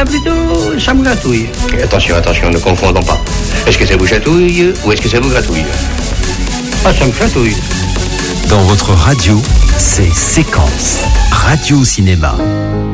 ben plutôt, ça me gratouille. Et attention, ne confondons pas. Est-ce que ça vous chatouille ou est-ce que ça vous gratouille? Ah, ça me chatouille. Dans votre radio, c'est Séquence Radio Cinéma.